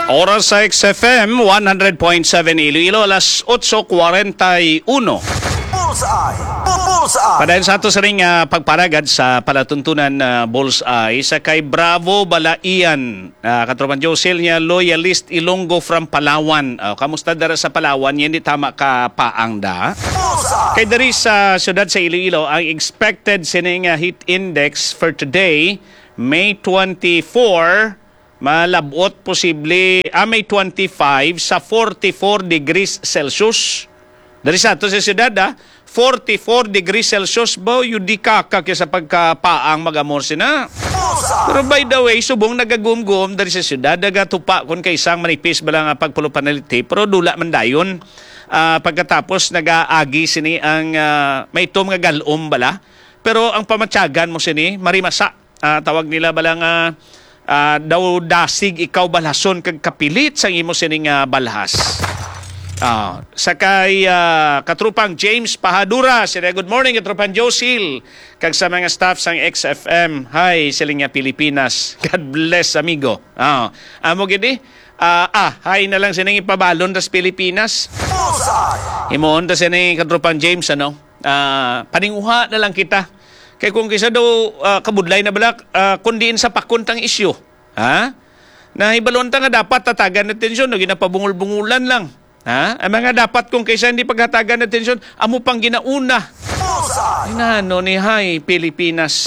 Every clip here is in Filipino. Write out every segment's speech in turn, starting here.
Oras sa XFM 100.7 Iloilo, alas 8:41. Bullseye! Bullseye! Padayon sa ato sa ring pagparagad sa palatuntunan Bullseye sa kay Bravo Balaian, katropan Josil niya loyalist Ilonggo from Palawan. Kamusta dara sa Palawan? Yan di tama ka paang da. Bullseye! Kay dari sa syudad sa Iloilo, ang expected sining heat index for today, May 24, malabot posible May 25 sa 44 degrees Celsius. Dari sa ato sa syudad 44 degrees Celsius ba yung di kakak sa pagkapaang mag-amor sina. Pero by the way, subong nagagumgum dari sa syudad, nagatupa kung kaisang manipis bala nga pagpulupanaliti, pero dula man dayon. Pagkatapos nag-aagi sini ang may itom nga galom bala. Pero ang pamatyagan mo sini, marimasa. Tawag nila bala nga daw dasig ikaw balhason kag kapilit sang imo sining balhas. Sakay katrupang James Pahadura, sila good morning katrupang Josil kag sa mga staff sang XFM. Hi siling Pilipinas. God bless amigo. Amo gidi. Hi na lang sining ipabalon das Pilipinas. Imon ta sining katrupang James paninguha na lang kita. Kaya kung kisa daw kabudlay na balak, kundiin sa pakuntang isyu. Na ibalonta nga dapat tatagan na tensyon, no, ginapabungul-bungulan lang. Ang mga dapat kung kaysa hindi paghatagan na tensyon, amo pang ginauna. Inano ni Hay, Pilipinas.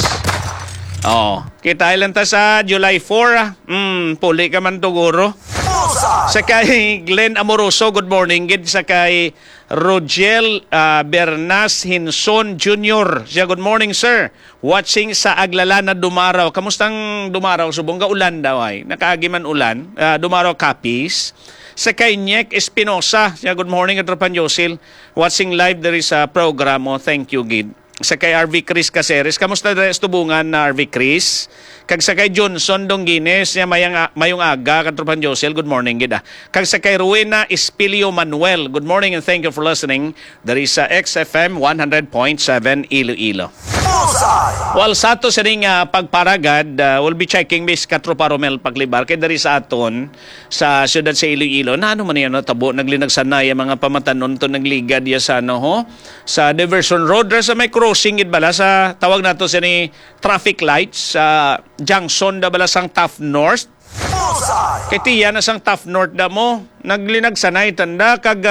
Kita ilan ta sa July 4. Puli ka man tuguro. Sa kay Glenn Amoroso, good morning. Gid sa kay Rogel Bernas Hinson Jr. Siya, good morning sir. Watching sa Aglala na dumaraw. Kamustang dumaraw? Subong ka ulan daw ay. Nakaagi man ulan. Dumaraw kapis. Sa kay Nyek Espinosa. Siya, good morning at Rapan Josil. Watching live there is a program mo. Thank you, Gid. Sa kay RV Chris Caceres. Kamusta na estubungan na RV Chris? Kag sa kay Johnson Dongines, niya mayong aga, katropan Josel, good morning, gida. Kag sa kay Rowena Espilio Manuel, good morning and thank you for listening. There is XFM 100.7 Iloilo. Well, sa ato sa ring pagparagad, we'll be checking Miss Katropa Romel Paglibar. Kaya dari sa aton, sa syudad sa Iloilo, na ano man yan, tabo, naglinagsanay ang mga pamatanon to nagligad ya sa sa Diversion Road, sa may crossing bala sa tawag nato sa ni traffic lights sa junction da bala sang Taft North. Kaya tiya na sang Taft North da mo, naglinagsanay tanda kag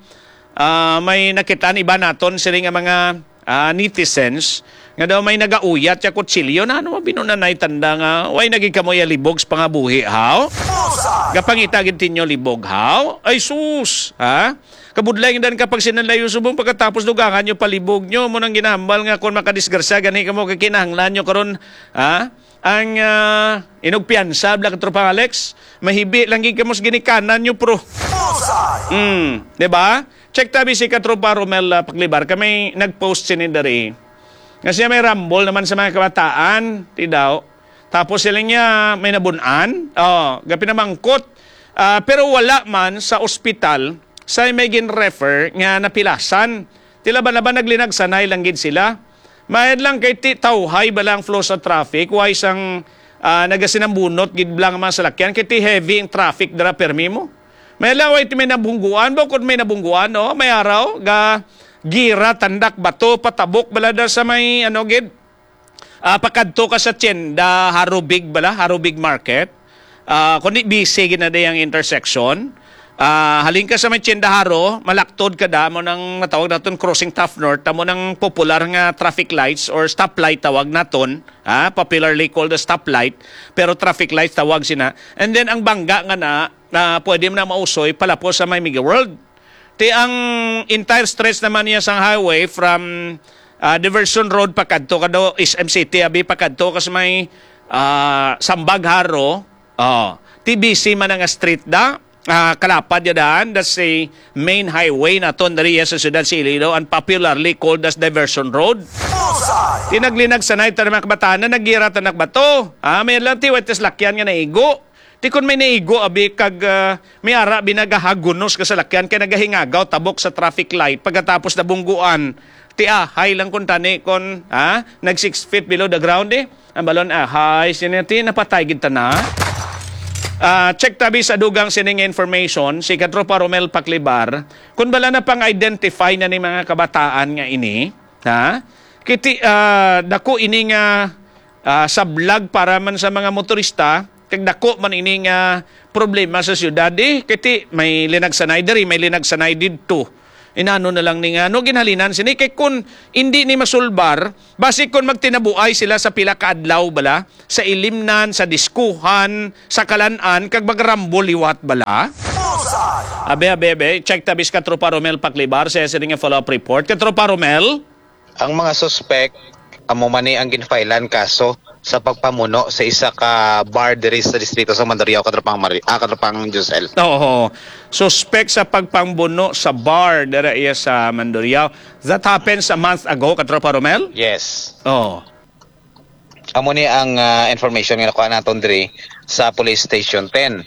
may nakitaan iba naton sila nga mga netizens nga daw may nagauyat ya kutsilyo na ano binunanay tanda nga way naging kamoy libog sa pangabuhi haw. Gapangita gid tinyo libog haw. Ay sus, kabudlay dan kapag sinalayo subong pagkatapos dugangan nyo palibog nyo mo nang ginahambal nga kung makadisgrasya gani ka mo kakinahanglan nyo karon ang inugpiansa bla katropang Alex mahibi lang gid kamos ginikanan nyo pro. Diba? Check tabi si katropa Romel Paglibar kami nagpost sinidari. Kasi may rumble naman sa mga kabataan, daw. Tapos sila niya may nabunan, gapi na mangkot. Pero wala man sa ospital, sa may gin-refer nga napilasan. Tila ba na ba naglinagsanay lang gid sila? Mayad lang kay tawhay ba lang flow sa traffic, why isang nagasinambunot, gid lang mga salakyan, kay heavy ang traffic dara permi mo. May laway may nabungguan, bakit may nabungguan, may araw, gira, tandak, bato, patabok, balada sa may, gid, pakadto ka sa tienda, Harubig bala, Harubig Market, kundi busy ginada yung intersection, halin ka sa may tienda Haro, malaktod ka da, mo nang natawag natin crossing Taft North, mo nang popular nga traffic lights or stoplight tawag naton, popularly called the stoplight, pero traffic lights tawag sina, and then ang bangga nga na pwede mo na mausoy palapos sa may Mega World. Ang entire stretch naman niya sa highway from Diversion Road pakadto kado SM City abi pakadto kas may Sambag Haro TBC man nga street kalapad ya daan, that's a main highway na ton dariya sa syudad sa Iloilo and popularly called as Diversion Road. Tinaglinag sanay ta mga kabataan na nagira ta nagbato. May lang ti wetes lakyan nga naigo. Ti kun may naigo abi kag may ara binagahagunos ka sa lakyan kay nagahingagaw tabok sa traffic light pagkatapos na bungguan. Ti hay lang kun tani kon nag 6 feet below the ground ang balon hay sinati napatay gid ta na. check tabi sa dugang sining information si Katropa Romel Paclibar kung bala na pang identify na ni mga kabataan nga ini, ha? Kiti dako ini nga sa vlog para man sa mga motorista, kag dako man ini nga problema sa syudad kiti may linagsanay diri, may linagsanay didto. Inano na lang ni nga no ginhalinan sini kay kun hindi ni masulbar basi kun magtinabuay sila sa pila ka adlaw bala sa ilimnan, sa diskuhan, sa kalan-an kag magrambol liwat bala. Bullseye. Abe, check tabis ka Tropa Romel Paclibar sa sining follow-up report. Ka Tropa Romel, Ang mga suspect amo man ni ang ginfailan kaso sa pagpamuno sa isa ka bar diri sa distrito sa Mandurriao Katropang Josel. oo, suspect sa pagpangbuno sa bar dara iya sa Mandurriao. That happened a month ago, ka Tropa Romel? Yes. Oh. Amo ni ang information nga nakuha naton diri sa Police Station 10.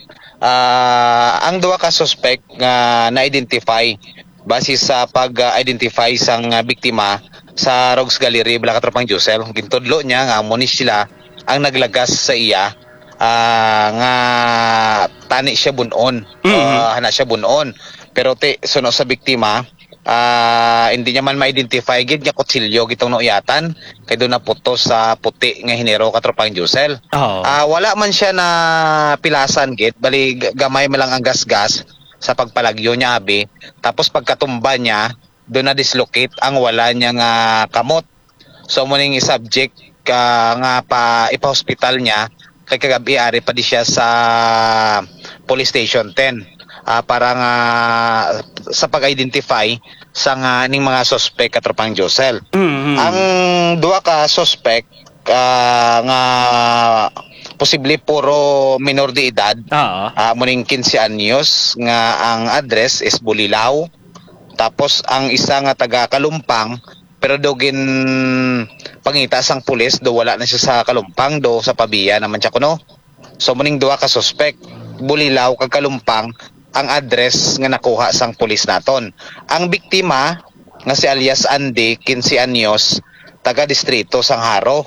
Ang duha ka suspect nga na-identify base sa pag-identify sang biktima sa Rogues Gallery bala Katropang Josel. Gintudlo niya nga amo ni sila ang naglagas sa iya nga tani siya bunon. Hana siya bunon. Pero suno sa biktima hindi niya man ma-identify gid nga kutsilyo gitong noyatan kay do na puto sa puti nga hinero Katropang Josel. Wala man siya na pilasan gid bali gamay man lang ang gasgas sa pagpalagyo niya abi. Tapos pagkatumba niya doon na dislocate ang wala niya nga kamot. So muning subject nga pa ipa-hospital niya kay kagabi ari pa di siya sa Police Station 10 para nga sa pag-identify sa ning mga suspect Katropang Josel. Ang duha ka suspect nga posible puro minor de edad. Muning 15 anyos nga ang address is Bulilao. Tapos ang isa nga taga Kalumpang pero dogin pangita sang pulis do wala na siya sa Kalumpang do sa Pabia naman siya kuno. So muning duha ka suspect Bulilao kag Kalumpang ang address nga nakuha sang pulis naton. Ang biktima nga si alias Andy 15 anyos taga distrito sang Haro.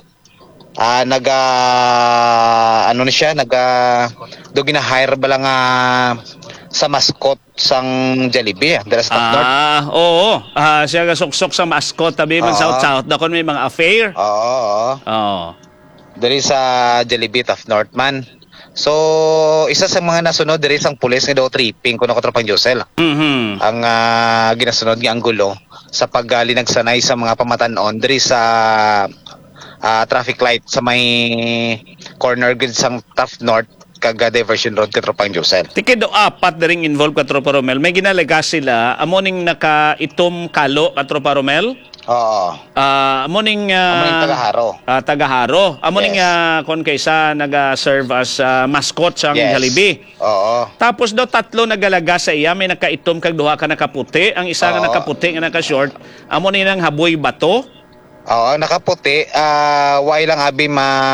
Ano ni siya do gina-hire bala nga sa mascot sang Jollibee dala sa Top North. Oo. Siya gasuksok sa mascot tabi man south dakon may mga affair. Oo. Diri sa Jollibee Top North man. So isa sa mga nasunod diri sang pulis nga do tripping kuno Katropang Josel. Ang ginasunod nga ang gulo sa paglinagsanay sa mga pamatan-on diri sa traffic light sa may corner grid sang Top North kag diversion road Katropang Josel. Tikido apat na ring involved Katropa Romel. May ginalaga sila amoning naka-itom kalo Katropa Romel. Oo. Amoning tagaharo. Tagaharo. Amoning kon kaysa naga-serve as mascot sang Jollibee. Oo. Tapos daw tatlo nagalaga sa iya, may naka-itom kag duha ka nakaputi. Ang isa nga nakaputi nga naka-short, amoning nang haboy bato. Oo, nakaputi. Way lang abi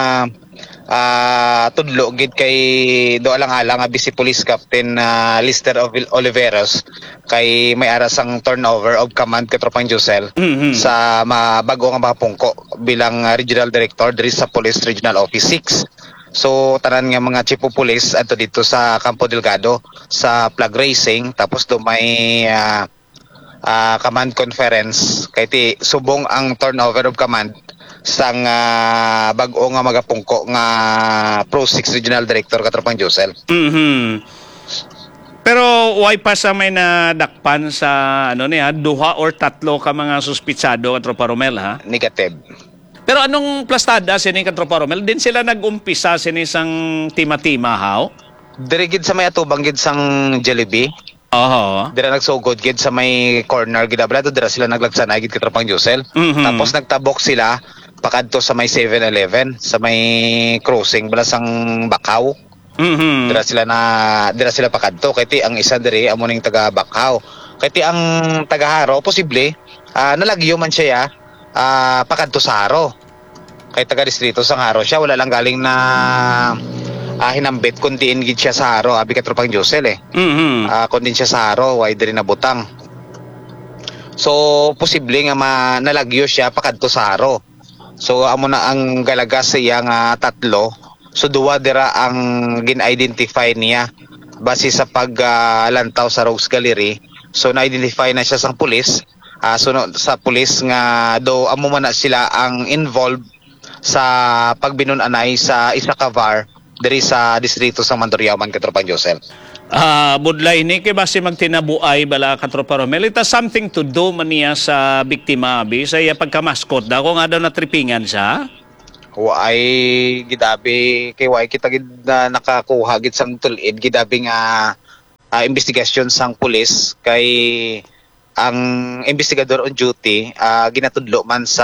tudlo gid kay do alang-alang abi si Police Captain Lister Oliveros kay may aras ang turnover of command Katropang Josel sa bago nga mga pungko bilang Regional Director diri sa Police Regional Office 6. So tanan nga mga chief of police ato dito sa Campo Delgado sa flag racing tapos do may command conference kay ti subong ang turnover of command sang bag-o nga magapungko nga Pro 6 Regional Director Katropang Josel. Pero why pa sa may nadakpan sa duha or tatlo ka mga suspitsado Katropa Romel ha? Negative. Pero anong plastada sini Katropa Romel? Din sila nag-umpisa sini sang tima-tima how? Diri gid sa may atubang gid sang Jollibee. Dira nagsugod gid sa may corner gid abla dira sila naglagsanay gid Katropang Josel. Tapos nagtabok sila pakadto sa may 7-Eleven sa may crossing bala sang Bakaw. Dira sila pakadto kay ti ang isa diri amo ning taga Bakaw. Kay ti ang taga Haro posible nalagyo man siya pakadto sa Haro. Kay taga distrito sang Haro siya wala lang galing na hinambit kundi ingid siya sa Haro abi Katropang Josel kundi siya sa Haro way diri na butang. So posible nga nalagyo siya pakadto sa Haro. So amo na ang galaga siya nga tatlo So duwa dira ang gin-identify niya base sa paglantaw sa Rogues Gallery. So na-identify na siya sang pulis. Sa pulis nga do amo man na sila ang involved sa pagbinun-anay sa isa ka VAR diri sa distrito sa Mandurriao man Katropang Josel. Budlay ni kay base magtinabuay bala Katropa Romel. It has something to do man niya sa biktima abi sa iya pagkamaskot da ko nga daw natripingan siya. Waay gidabi kay waay kita gid na nakakuha gid sang tulid gidabi nga investigasyon sang pulis kay ang investigador on duty ginatudlo man sa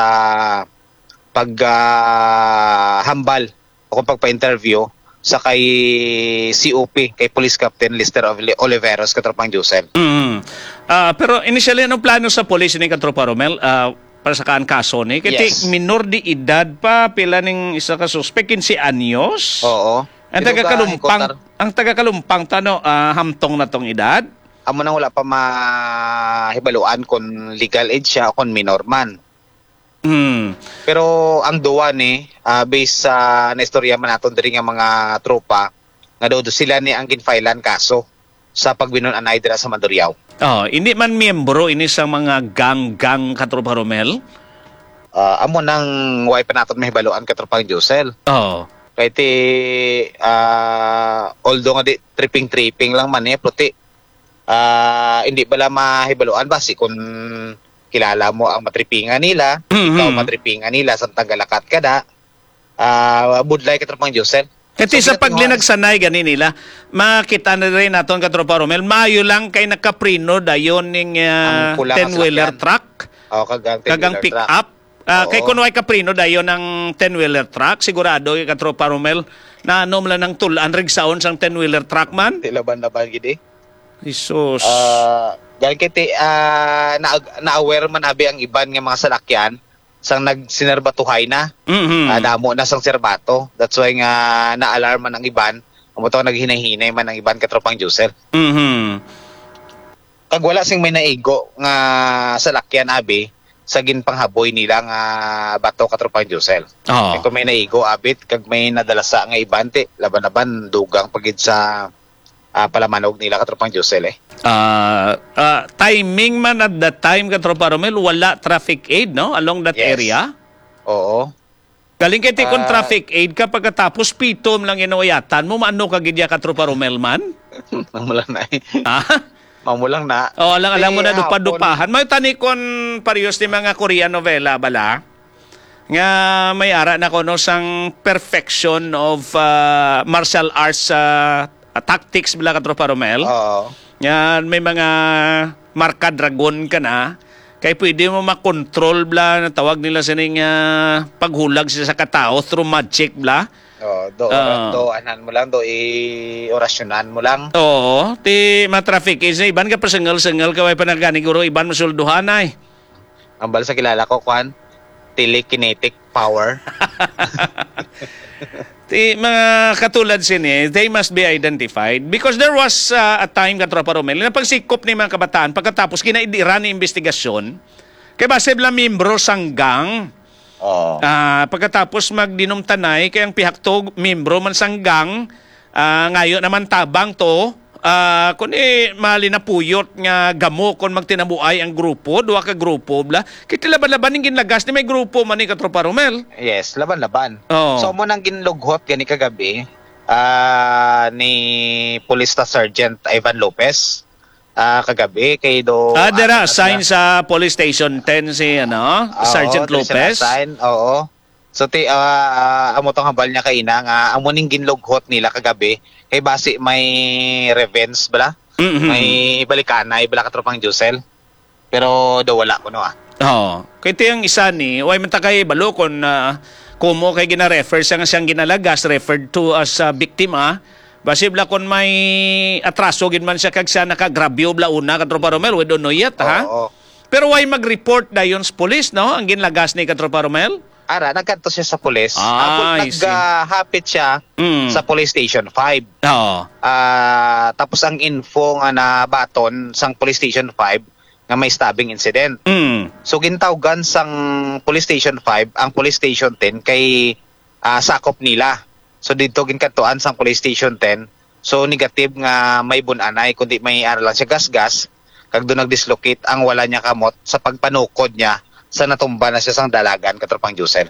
hambal o kung pagpa-interview sa kay COP, kay Police Captain Lister Oliveros, Katropang Josel. Pero initially, anong plano sa police ni Katropa Romel para sa kaan kaso ni? Kasi Yes. minor di edad pa, pila ning isa ka suspect, 15 anyos. Oo. Ang taga-kalumpang tano, hamtong na tong edad? Amo nang wala pa mahibaluan kung legal age siya o kung minor man. Pero ang duwa ni based sa naistorya man naton diri nga mga tropa nga do sila ni ang ginfilean kaso sa pagbinun-anay dira sa Mandurriao. Hindi man miyembro ini sa mga gang-gang Katropa Romel? Amo nang way pa naton mahibaluan Katropang Josel. Kaya although nga di tripping lang man puti. Hindi bala mahibaluan basi kung kilala mo ang matripingan nila, ikaw matripingan nila sa tagalakat ka na, budlay Katropang Josel. Kasi sa paglinagsanay gani nila, makita na rin naton Katropa Romel, mayo lang kay nakaprino dayon ning 10-wheeler truck, kagang pick up. Kay kuno ay kaprino dayon ng 10-wheeler truck, sigurado kay Katropa Romel na ano man lang tulan rigsaon sang 10-wheeler truck man. Tilaban-laban gid. Jesus. Dahil kiti na-aware man abi ang iban nga mga salakyan sang nagsinerbatuhay na. Damo na sang serbato. That's why nga na-alarm man ang iban. Umuto naghinay-hinay man ang iban Katropang Josel. Kag wala sing may naigo nga salakyan abi sa ginpanghaboy nila nga bato Katropang Josel. Kung may naigo abit kag may nadalasa nga iban ti laban-laban dugang pagid sa palamanog nila Katropang Josel timing man at that time Katropa Romel, wala traffic aid no along that area. Oo. Galing kay kung traffic aid ka pagkatapos pitom lang inawayatan mo maano ka gidya Katropa Romel man? Mamulang na Mamulang na. Alang mo na dupa-dupahan. May tani kon parehas ni mga Korean novela bala nga may ara na kono sang perfection of martial arts tactics bala Katropa Romel. Yan, may mga marka dragon ka na, kaya pwede mo makontrol bla, na tawag nila sa ning paghulag sa katao through magic bla. Anan mo lang, orasyonan mo lang. Ti ma-traffic is iban ka pasengal-sengal ka way panagani guro iban masulduhan ay. Ang bala sa kilala ko kwan, telekinetic power. Ti mga katulad sini, they must be identified because there was a time Katropa Romel na pagsikop ni mga kabataan pagkatapos kinaidiran ni investigasyon kay base bla membro sang gang. Pagkatapos magdinumtanay kay ang pihakto membro man sang gang ngayon naman tabang to kun mali na puyot nga gamo kon magtinabuay ang grupo, duha ka grupo bla. Kiti laban-laban ning ginlagas ni may grupo man ni Katropa Romel. Yes, laban-laban. So mo nang ginlughot gani kagabi ni Police Sergeant Ivan Lopez kagabi kay do dara sign sa Police Station 10 si Sergeant Lopez. So amo tong hambal niya kay ina nga amo ning ginlughot nila kagabi kay base may revenge bala. May balikanay bala Katropang Josel. Pero do wala kuno kay tiyang isa ni way man ta kay balo kon kumo kay gina-refer sa nga siyang ginalagas referred to as biktima. Base bla kon may atraso gid man siya kag siya nakagrabyo bla una Katropa Romel we don't know yet Pero way mag-report dayon sa police no ang ginlagas ni Katropa Romel. Nagkanto siya sa police. Naghapit siya sa Police Station 5. Tapos ang info nga na baton sang Police Station 5 nga may stabbing incident. So gintawgan sang Police Station 5 ang Police Station 10 kay sakop nila. So dito ginkantuan sang Police Station 10. So negative nga may bunanay kundi may ara lang siya gas-gas kag doon nagdislocate ang wala niya kamot sa pagpanukod niya sa natumba na siya sang dalagan katropang Josel.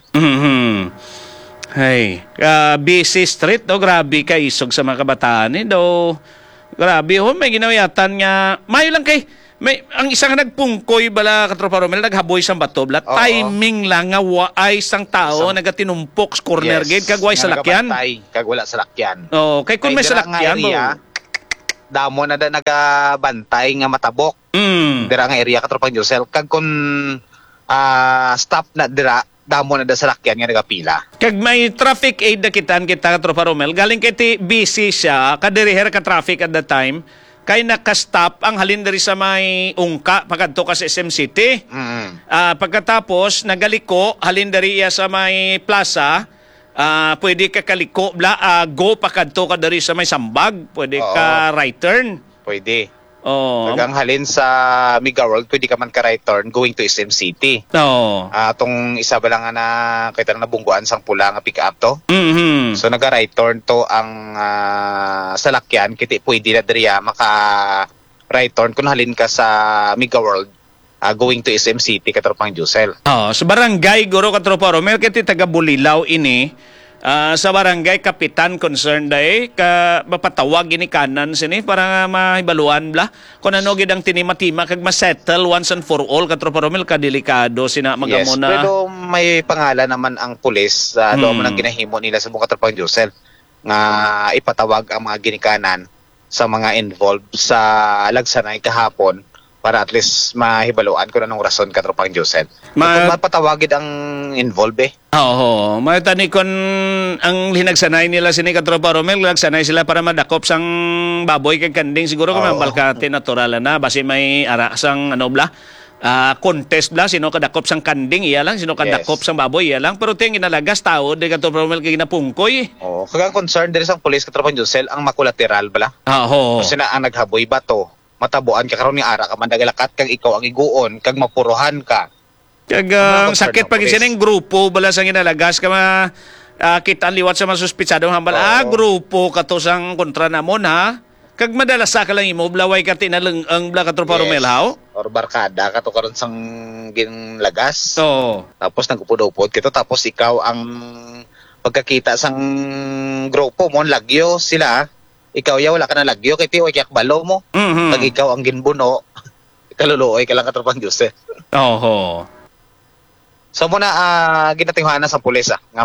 Hey, busy street do, grabe ka isog sa mga kabataan do. Grabe may ginawayatan nga. Mayo lang kay ang isang nagpungkoy bala katropa Romel naghaboy sang bato bla. Timing lang nga waay sang tao nagatinumpok sa corner gate kag way sa lakyan. Kag wala sa lakyan. Oh, kay kun may sa lakyan mo. Damo na da nagabantay nga matabok. Dira nga area katropang Josel kag kun stop na dira damo na da sa lakyan nga nagapila. Kag may traffic aid na kita katropa Romel galing kay ti busy siya kadiriher ka traffic at that time kay nakastop ang halin diri sa may ungka pagadto ka sa SM City. Pagkatapos nagaliko halin diri sa may plaza. Pwede ka kaliko go pakadto ka diri sa may sambag, pwede ka right turn. Pwede. Oh. Hanggang halin sa Mega World, pwede ka man ka right turn going to SM City. Oo. Tong isa ba lang nga na kita na nabungguan sang pula nga pick up to. So naga right turn to ang salakyan kiti pwede na diriya maka right turn kung halin ka sa Mega World going to SM City katropang Josel. Sa barangay guro katropa Romel kiti taga Bulilaw ini. Sa barangay kapitan concerned ay ka mapatawag ini kanan sini para mahibaluan bla kung ano gid ang tinimatima kag ma-settle once and for all katropa Romel kadelikado sina magamona. Yes, pero may pangalan naman ang pulis doon man ang ginahimo nila sa buong katropang Josel nga ipatawag ang mga ginikanan sa mga involved sa lagsanay kahapon para at least mahibaluan kung anong rason katropang Josel. Kung mapatawagid ang involved Oo, may tani kon ang hinagsanay nila sini katropa Romel, nagsanay sila para madakop sang baboy kag kanding siguro kung balkate natural na basi may ara sang ano bla. Contest bla sino kadakop sang kanding iya lang, sino kadakop sang baboy iya lang, pero ting ginalagas tao de katropa Romel kay ginapungkoy. Kagang concern diri sang pulis katropang Josel ang makulateral bala. Kasi na ang naghaboy bato matabuan ka karon ni ara ka man dagalakat kag ikaw ang iguon kag mapuruhan ka. Kag sakit pag sining grupo bala sang inalagas ka kita liwat sa masuspitsadong hambal. Grupo kato sang kontra namon ha. Kag madalas ka lang imo blaway ka tinaleng ang bla katropa Romel haw. Or barkada kato karon sang ginlagas. Tapos nagupod-upod kito tapos ikaw ang pagkakita sang grupo mo lagyo sila. Ikaw ya wala ka na lagyo kay tiyo kay balo mo. Pag ikaw ang ginbuno, kaluluoy ka lang katropang Josel. So muna ginatinguhan na sa pulis nga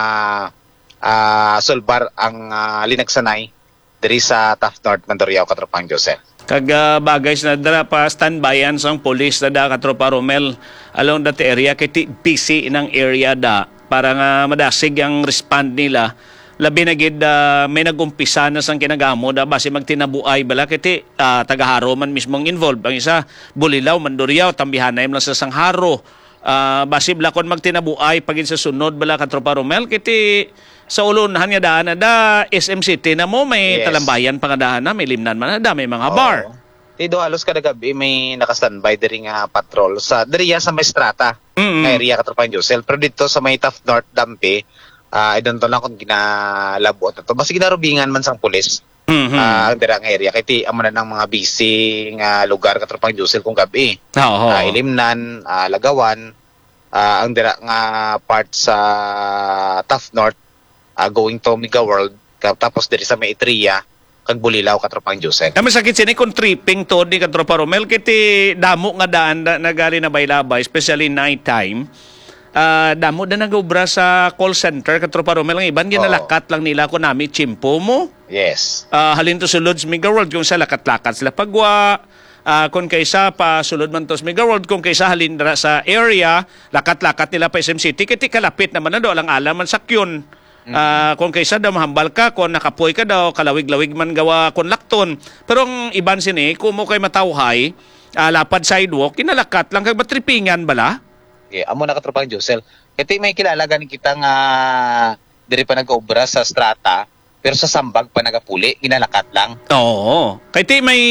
sulbar ang linagsanay diri sa Taft North Mandurriao katropang Josel. Kag bagay na dara pa standbyan sang pulis na da katropa Romel along that area kay busy inang area da para nga madasig ang respond nila. Labi na gid may nagumpisa na sang kinagamo da base magtinabuay bala kiti tagaharo man mismong involved ang isa Bulilaw Mandurriao tambihanay lang sa sangharo base bla kon magtinabuay pagin sa sunod bala katropa Romel kiti sa ulunhan nga daan da SM City na mo may talambayan pa nga daan na may limnan man da may mga bar. Tido halos kada gabi may naka-standby diri nga patrol sa diriya sa Maestrata area katropa Josel pero dito sa may Taft North Dampi I don't know lang kung ginalabot na to. Basta ginarubingan man sang pulis. Ang dirang area. Kaya ti amo na ng mga busy nga lugar katropang Josel kung gabi. Ilimnan, Lagawan, ang dira nga part sa Taft North, going to Mega World, tapos diri sa Maitria, kag Bulilaw katropang Josel. Kami sakit sini kung tripping to ni katropa Romel, kiti damo nga daan na gali na baylabay, especially night time. Damo na nag-ubra sa call center katropa Romel ang iban ginalakat lang nila ko nami chimpo mo. Yes. Halin to sulod sa Mega World kung sa lakat-lakat sila pagwa kung kaysa pa sulod man to sa Mega World kung kaysa halin dra sa area lakat-lakat nila pa SM City kiti kalapit naman na do lang alaman sakyon. Kung kaysa daw mahambal ka kung nakapoy ka daw kalawig-lawig man gawa kon lakton pero ang iban sini kung mo kay matawhay lapad sidewalk kinalakat lang kag matripingan bala. Amo na katropang Josel. Kaya may kilala ganin kita nga diri pa nag-obra sa strata pero sa sambag pa nagapuli, ginalakat lang. Oo. Kaya may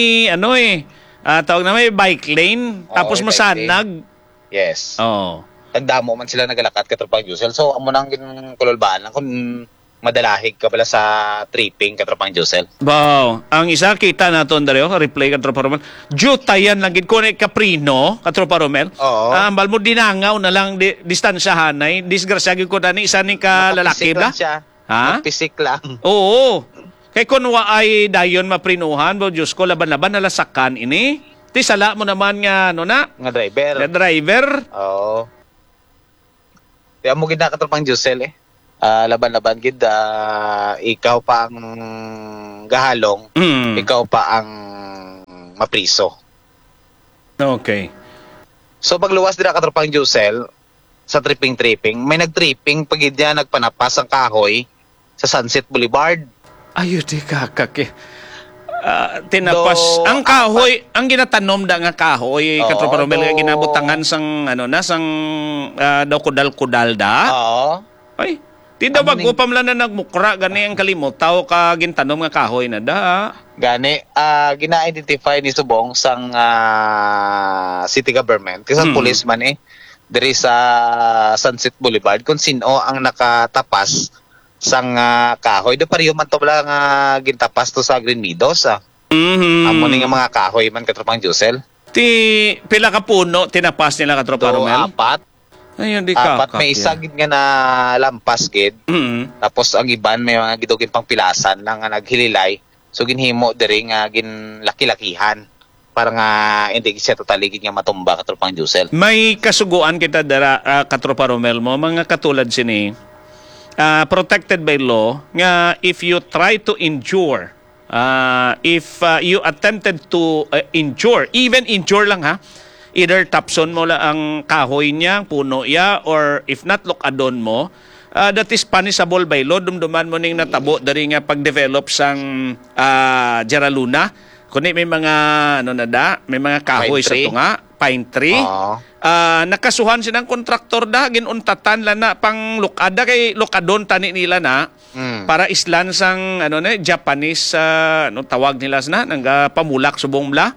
tawag na may bike lane tapos masanag. Yes. Oo. Tagdamo man sila nagalakat katropang Josel. So amo nang kululbaan lang kung madalahig ka bala sa tripping katropang Josel. Wow. Ang isa kita naton Dario, replay Katropa Romel. Jutayan lang gid ko ni Caprino, Katropa Romel. Oo. Ambal mo dinangaw na lang distansyahan ay disgrasya gid ko dani isa ni ka lalaki Makapisik bla. lang siya. Ha? Magpisik lang. Oo. Kay kun wa ay dayon maprinuhan, bo Diyos ko laban-laban na lasakan ini. Ti sala mo naman nga ano na, Nga driver. na driver. Oo. Kaya mo gid na katropang Josel eh. Laban-laban gid ikaw pa ang gahalong, Mm. ikaw pa ang mapriso. Okay. So pagluwas dira katropang Josel sa tripping, may nagtripping pagid niya nagpanapas ang kahoy sa Sunset Boulevard. Ayo di kakak tinapas Do, ang kahoy, ang ginatanom da nga kahoy, Oo, Katropa Romel nga do- ginabutangan sang ano na sang daw kudal-kudal da. Oo. Ay, di daw Ang bago pamla na nagmukra gani ang kalimutaw ka gintanom nga kahoy na da. Gani, gina-identify ni Subong sang city government kasi Hmm. policeman diri sa Sunset Boulevard kung sino ang nakatapas sang kahoy. Do pariyo man to bala nga gintapas to sa Green Meadows. Amo ni nga mga kahoy man katropang Josel. Ti pila ka puno tinapas nila Katropa Do Romel. apat, Ayun di apat kakak. may isa gid nga na lampas gid. Tapos ang iban may mga gidugin pang pilasan lang nga naghililay. So ginhimo diri nga ginlaki-lakihan para nga hindi siya totally gid nga matumba katropang Josel. May kasuguan kita dara Katropa Romel mo mga katulad sini. Protected by law nga if you try to injure if you attempted to injure, even injure lang ha, either tapson mo lang ang kahoy niya, puno ya, or if not lokadon mo, that is punishable by law. Dumduman mo ning natabo dari nga pag-develop sang Jaraluna. Kundi may mga ano na da, may mga kahoy Pine sa tree. tunga, pine tree. Oo. Nakasuhan silang kontraktor da ginuntatan la na pang lukada kay lukadon tani nila na para islan sang ano na Japanese ano tawag nila na nang pamulak subong bla.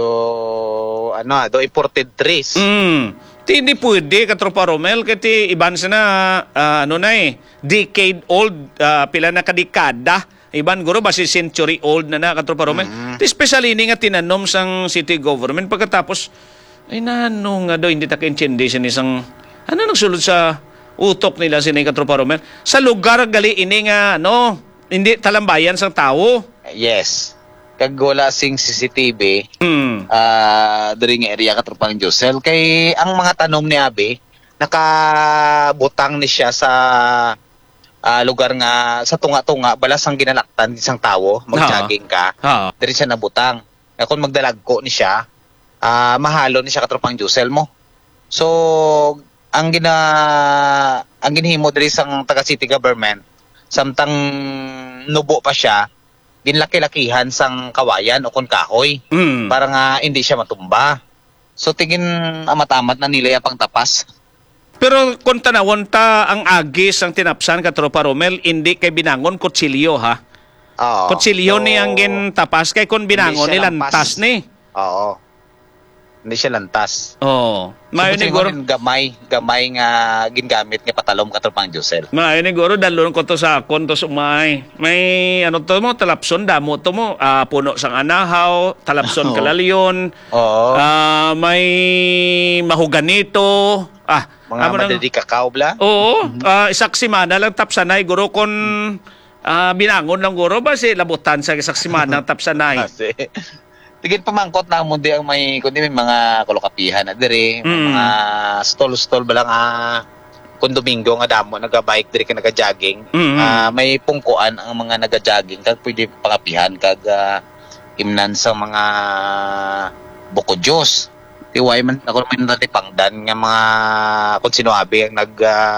Do imported trees. Ti di pwede Katropa Romel kay iban sa na ano na decade old pila na kadekada. Iban guro basi century old na Katropa Romel. Especially ni nga tinanom sang city government pagkatapos ay nano nga daw hindi taka-intindi siya isang ano nagsulod sa utok nila si Katropa Romel sa lugar gali ini nga ano hindi talambayan sang tao. Yes. Kag wala sing CCTV diri nga area katropang Josel kay ang mga tanom ni Abe nakabutang ni siya sa lugar nga sa tunga-tunga balas ang ginalaktan isang tao mag-jogging ka. Diri siya nabutang. Kung magdalagko ni siya mahalo ni siya katropang Josel mo. So ang ginhimo diri sang taga city government samtang nubo pa siya ginlaki-lakihan sang kawayan o kon kahoy para nga hindi siya matumba. So tingin amat-amat na nila pang tapas. Pero kung tanawon ta ang agis ang tinapsan Katropa Romel hindi kay binangon kutsilyo ha. Oo. Kutsilyo So, ni ang gintapas kay kung binangon hindi ni siya lantas lampas. ni. Oo. Hindi siya lantas. Oh. Mayo ni guro. Gamay nga gingamit nga patalom katropang Josel. Mayo ni guro dalon ko to sa akon to sumay. May ano to mo talapson damo to mo puno sang anahaw, talapson Oo. kalalyon. Oo. May mahuganito. Mga amo nang- madadi kakao bla. Oo, isak simana lang tapsanay guro kon binangon lang guro ba si labutan sa isak simana ang tapsanay. Kasi tigit pamangkot na mo di ang may kundi may mga kolokapihan na diri, may mga stall ba lang kung Domingo nga damo naga-bike diri ka naga-jogging. May pungkuan ang mga naga-jogging kag pwede pakapihan kag imnan sa mga bukod Diyos. Tiway man ako may natipangdan nga mga kung sinoabi ang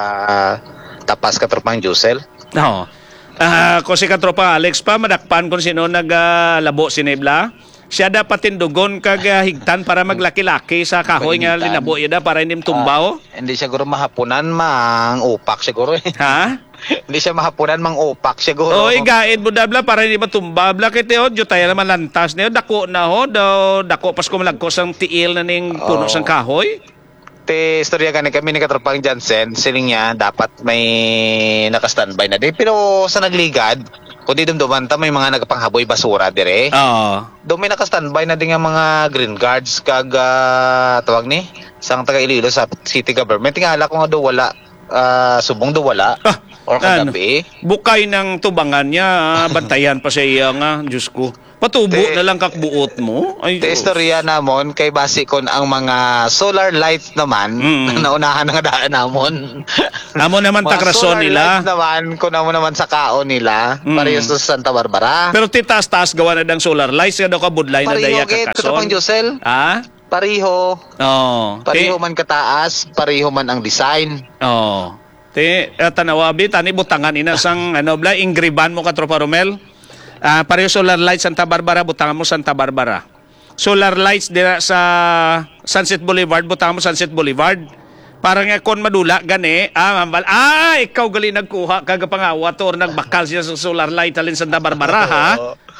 tapas katropang Josel. Oo. Kung si Katropa Alex pa, madakpan kung sino naglabo si Nebla. Siya dapat tindugon kag higtan para maglaki-laki sa kahoy nga Higtan. linabo yada para hindi tumbaw. Hindi siya guro mahapunan mang upak siguro eh. Ha? Hindi siya mahapunan mang upak siguro. Oy, gaid mo dabla para hindi matumba. Bla kay teo, jutay naman lantas niyo. Dako na ho, daw dako pas ko malagko sang tiil na ning puno sang kahoy. Te istorya gani kami ni Katropang Jansen, siling niya dapat may naka-standby na di. Pero sa nagligad, kundi dumduman ta may mga nagpanghaboy basura dire. Oo. Doon may naka-standby na din nga mga green guards kag tawag ni sang taga Iloilo sa city government. Tingala ko nga do wala subong do wala or kagabi. Bukay ng tubangan niya, bantayan pa sa iya nga, Diyos ko. Patubo na lang kakbuot mo. Ay, Te istorya namon kay base kon ang mga solar lights naman na naunahan nga daan namon. Amo naman Mga takrason solar nila. lights naman kun amo naman sa kaon nila parehas sa Santa Barbara. Pero titaas-taas gawa na ng solar lights, nga daw ka budlay na daya Pareho gid Katropang kakason. Josel. Ha? Pareho. Oo. Pareho man kataas, pareho man ang design. Oo. Tanawabi, tani butangan ina sang ingriban mo ka Tropa Romel. Pareho solar lights Santa Barbara, butangan mo Santa Barbara. Solar lights dira sa Sunset Boulevard, butangan mo Sunset Boulevard. Para nga kon madula gani, ikaw gali nagkuha kaga pangawat or nagbakal siya sa solar light alin Santa Barbara ha.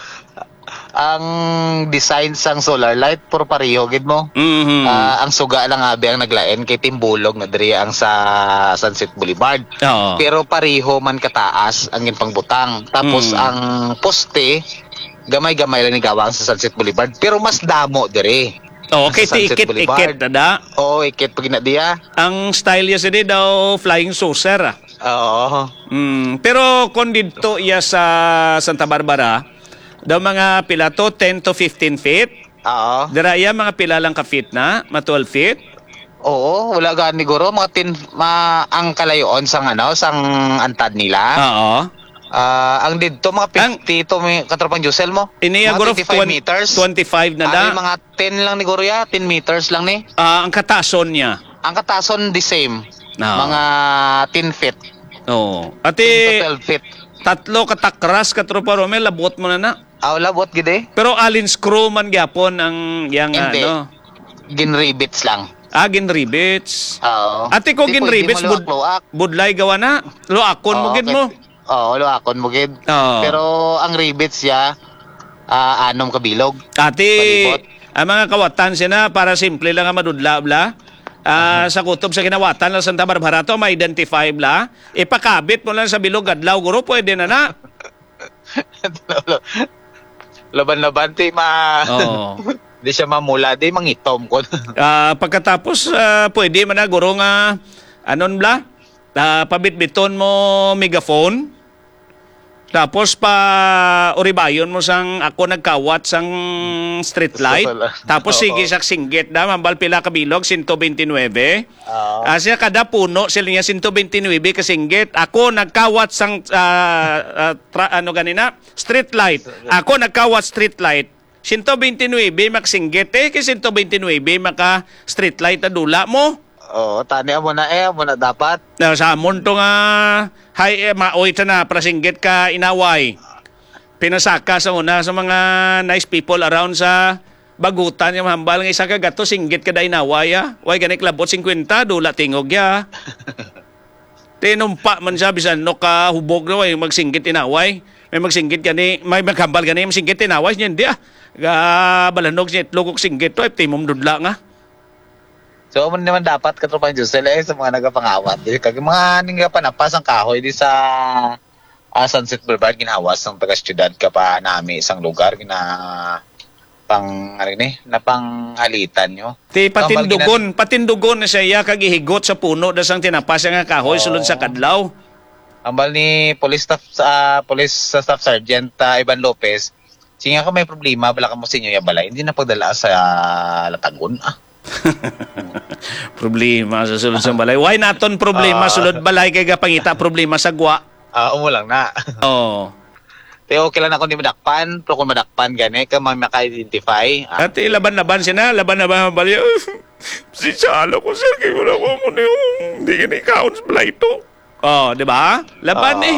Ang design sang solar light puro pareho gid mo. Mhm. Ang suga lang abi ang naglaen kay Timbulog na diri ang sa Sunset Boulevard. Oo. Pero pareho man kataas ang ginpangbutang. Tapos ang poste gamay-gamay lang ni gawang sa Sunset Boulevard pero mas damo diri. Okay, Sa Sunset ikit-ikit na da. Oo, ikit pag na diya. Ang style niya sini daw flying saucer. Oo. Pero kung dito iya sa Santa Barbara, daw mga pila to 10 to 15 feet. Oo. Dira iya mga pila lang ka feet na, mga 12 feet. Oo, wala gani guro mga ang kalayoon sang sang antad nila. Oo. Ang dito mga 50 to may Katropang Josel mo. Iniya Mga guro 25 meters. 25 na da. Mga 10 lang ni guro ya, 10 meters lang ni. Ang katason niya. Ang katason the same. Oo. Mga 10 feet. Oo. 10 Ati to 12 feet. tatlo katakras ka Tropa Romel, labot mo na na. Labot gid eh. Pero alin screw man gyapon ang yang Hindi. Ginribits lang. Ginribits. Oo. Ate ko Di ginribits pwede mo luak-luak. budlay gawa na. Luakon mo gid mo. Oo, luakon mo gid. Oo. Pero ang rivets ya anom kabilog. Ate, Palibot. ang mga kawatan sina para simple lang ang madudla bla. Sa kutob sa kinawatan ng Santa Barbara to, ma-identify bla. Ipakabit mo lang sa bilog adlaw guro, pwede na na. Laban-laban ti Oo. di siya mamula di mangitom ko. Pagkatapos, pwede man na guro nga, anon bla? Pabitbiton mo megaphone. Tapos uribayon mo sang ako nagkawat sang street light. Tapos sige sa singgit na mambal pila ka bilog 129. Siya kada puno sila niya 129 ka singgit. Ako nagkawat sang street light. Ako nagkawat street light. 129 maksinggit kasi 129 maka street light na dula mo. Tani mo na dapat. Sa amon to nga maoy ta na prasinggit ka inaway. Pinasaka sa una sa mga nice people around sa bagutan yung hambal nga isa ka gato singgit ka da inaway way ganik labot 50 dula tingog ya. Tinumpa man siya bisan no ka hubog na way magsinggit inaway. May magsinggit gani may maghambal gani magsinggit inaway niya hindi ga balanog siya itlog og singgit to timom dudla nga. So, mo naman dapat Katropang Josel sa mga nagapangawat. Kag mga ningapanapas ang kahoy di sa Sunset Boulevard ginawas ng taga-syudad ka pa nami isang lugar na panghalitan nyo. Patindugon na siya kag ihigot sa puno dasang tinapas nga kahoy sulod sa kadlaw. Ambal ni Police Staff Sergeant Ivan Lopez, singa ka may problema bala ka mo sa inyo ya balay, hindi na pagdala sa Latagon. Problema sa sulod sa balay. Why naton problema sulod balay kay gapangita problema sa gwa? Umo lang na. Oo. Pero okay lang ako hindi madakpan, pero kung madakpan gani ka maka-identify. At laban-laban siya na, laban-laban bali. Si Chalo ko sir, kay wala ko mo niyo. Hindi gani kaon sa balay to. Oh, di ba? Laban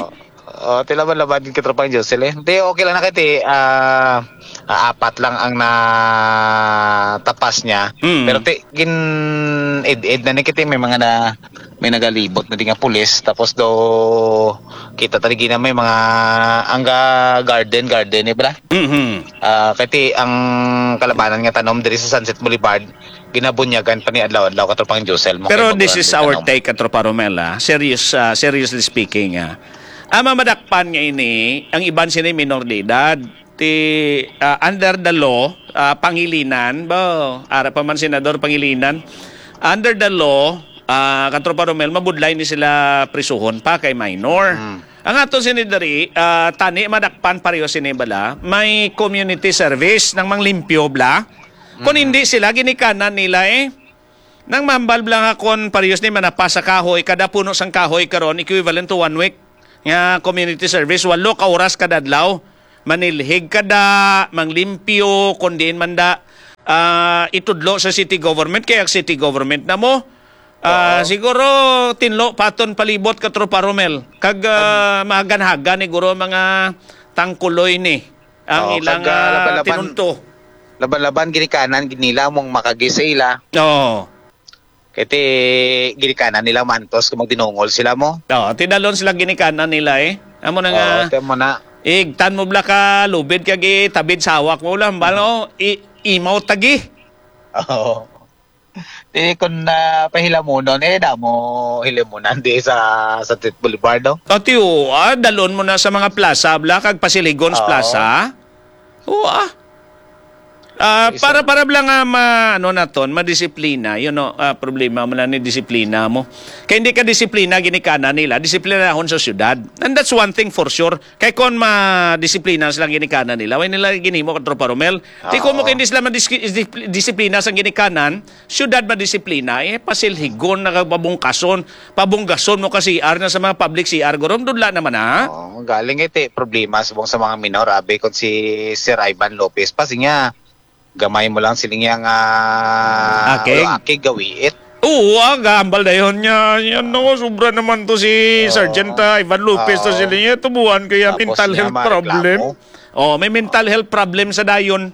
Tila ba laban din katropang Josel eh? Hindi, okay lang na kiti. Apat lang ang natapas niya. Pero gin ed na ni kiti may mga may nagalibot na di nga pulis. Tapos do kita taligi na may mga angga garden eh bala? Kiti ang kalabanan nga tanom diri sa Sunset Boulevard ginabunyagan pa ni adlaw-adlaw katropang Josel. Pero this is our take katropa Romel. Seriously speaking. Ang mamadakpan nga ini, ang iban sila minor de edad, under the law, Pangilinan, ara pa man senador Pangilinan, under the law, katropa Romel, mabudlay ni sila prisuhon pa kay minor. Ang ato sinidari, tani madakpan pareho sinibala, may community service ng manglimpyo bla. Kung hindi sila, ginikanan nila nang mambal blang akon parehas ni manapasa kahoy, kada puno sang kahoy karon equivalent to 1 week. Nga community service, 8 ka oras kada adlaw, manilhig kada, manglimpyo, kundin manda, itudlo sa city government, kaya city government na mo, siguro tinlo paton palibot ka tropa Romel, kag maganhaga ni guro mga tangkuloy ni, ang ilang tinunto. Laban-laban ginikanan, ginila mong makagisa ila. Oo. Kiti ginikanan nila mantos kung magdinungol sila mo. Tidalon sila ginikanan nila Amo na nga. Temo na. Igtan mo bla ka lubid kagi tabid sawak mo lang balo imaw tagi. Oo. Di kun pahila mo noon damo hilimunan di sa Sunset Boulevard do. Tiyo, dalon mo na sa mga plaza bla kag Pasiligons Plaza. Para lang madisiplina, problema mo na ni disiplina mo. Kaya hindi ka disiplina ginikana nila, disiplina akon sa syudad. And that's one thing for sure. Kaya kung madisiplina silang ginikana nila, way nila ginimo ka tropa Romel. Di ko mo kaya hindi sila madisiplina sa ginikanan, syudad madisiplina, pasilhigon na pabunggason mo ka CR na sa mga public CR. Gorom, dudla naman galing problema sa mga minor, abe kung si Sir Ivan Lopez, kasi nga, gamay mo lang siling yang akig gawiit. Gambal na yun niya. Sobra naman to si Sergeant Ivan Lopez to sila niya. Tubuhan kaya mental health problem. May mental health problem sa dayon.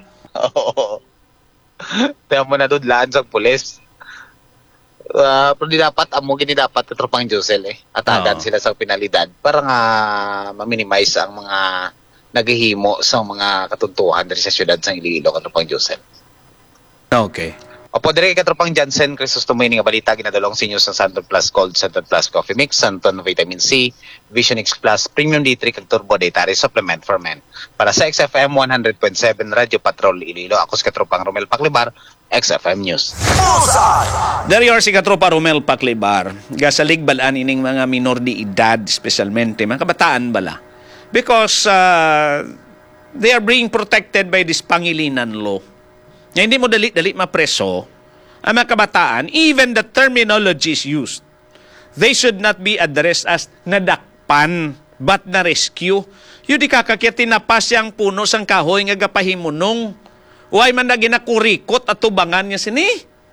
Kaya mo na dudlaan sa pulis. Pero di dapat, gini dapat katropang Josel Atagan sila sa penalidad para nga ma-minimize ang mga naghihimo sa mga katuntuhan dari sa syudad sa Iloilo katropang Joseph. Okay. Opo, dire katropang Jansen Crisostomo nga balita ginadalong sa inyo sa Santon Plus Gold, Santon Plus Coffee Mix, Santon Vitamin C, Vision X Plus, Premium D3 kag Turbo Dietary Supplement for Men. Para sa XFM 100.7 Radio Patrol Iloilo, ako si katropang Romel Paclibar, XFM News. Dari si katropa Romel Paclibar, gasalig balaan ining mga minor de edad, especialmente mga kabataan bala. Because they are being protected by this Pangilinan law. Na hindi mo dali-dali mapreso ang mga kabataan, even the terminologies used. They should not be addressed as nadakpan but na-rescue. Yung di kakakya tinapas yung puno sang kahoy nga gapahimunong. Huwag man na ginakurikot at tubangan niya sini.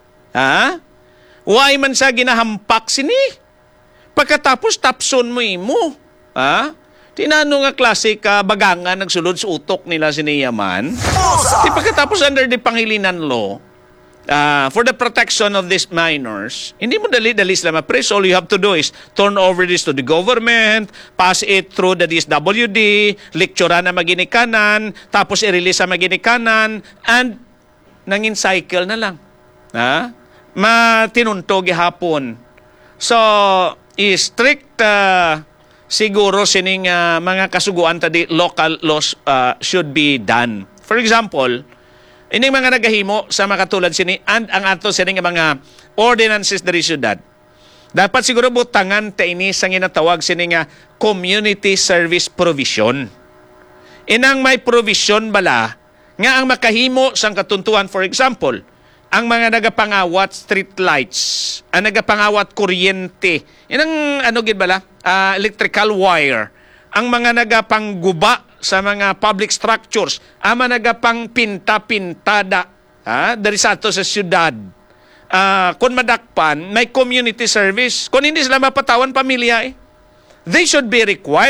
Huwag man sa ginahampak sini. Pagkatapos tapson mo imo. Tinano nga klase ka bagangan nagsulod sa utok nila siniyaman. Di pagkatapos under the Pangilinan law, for the protection of these minors, hindi mo dali-dali sila ma-press. All you have to do is turn over this to the government, pass it through the DSWD, lectura na maginikanan, tapos i-release sa maginikanan, and nangin cycle na lang. Matinuntog hapon. So, strict siguro sining mga kasuguan tadi local laws should be done. For example, ining mga nagahimo sa makatulad sini and ang ato sining mga ordinances dari syudad. Dapat siguro butangan ta ini sa ginatawag sini nga community service provision. Inang may provision bala nga ang makahimo sang katuntuan, for example, ang mga nagapangawat street lights, ang nagapangawat kuryente, inang gid bala, electrical wire, ang mga nagapangguba sa mga public structures, ang mga nagapang pinta-pintada dari sa ato sa syudad. Kung madakpan, may community service. Kung hindi sila mapatawan pamilya, they should be required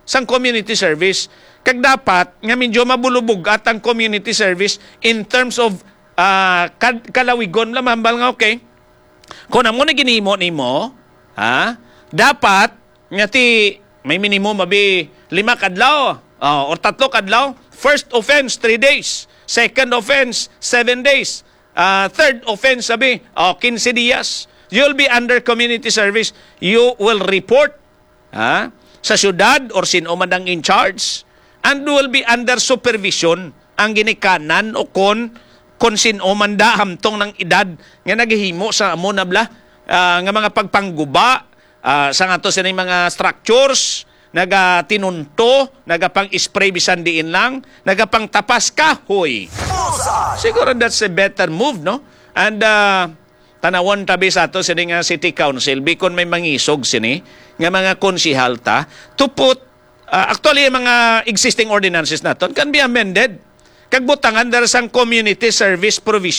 sang community service. Kag dapat nga medyo mabulubog at ang community service in terms of kalawigon lamambal nga okay. Kung amo na ginimo nimo, dapat nga ti may minimum mabi 5 kadlaw or 3 kadlaw. First offense 3 days, second offense 7 days, third offense sabi 15 dias. You'll be under community service. You will report sa syudad or sino man ang in charge, and will be under supervision ang ginikanan o kon sino man da hamtong ng edad nga naghihimo sa amo na bla nga mga pagpangguba sa nga to sa mga structures, nagatinunto, nagapang-spray bisan diin lang, nagapang tapas kahoy. Bullseye. Siguro that's a better move, no? And tanawon tabi sa to sini nga City Council bikon may mangisog sini nga mga konsihalta to put actually mga existing ordinances naton can be amended. Kagbutangan dar sang community service provision